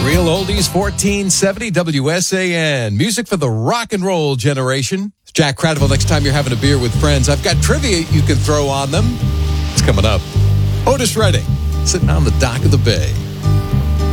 Real Oldies 1470 WSAN. Music for the rock and roll generation. It's Jack Cradwell. Next time you're having a beer with friends, I've got trivia you can throw on them. It's coming up. Otis Redding, sitting on the dock of the bay.